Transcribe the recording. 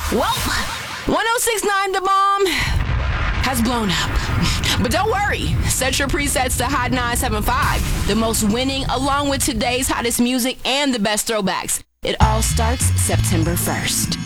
Well, 1069 The Bomb has blown up. But don't worry, set your presets to Hot 975, the most winning, along with today's hottest music and the best throwbacks. It all starts September 1st.